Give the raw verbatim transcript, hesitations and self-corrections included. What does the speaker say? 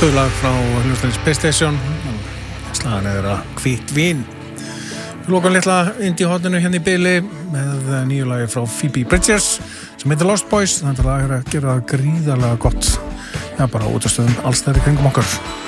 Stöðlag frá hljómsveitinni Space Station. Slagan er að Hvítt vín. Við lokum litla indie-hotinu hérna í bili með nýju lagi frá Phoebe Bridgers sem heitir Lost Boys. Þetta lag er að gera gríðarlega gott. Já, bara út af stöðum alls þær í kringum okkar.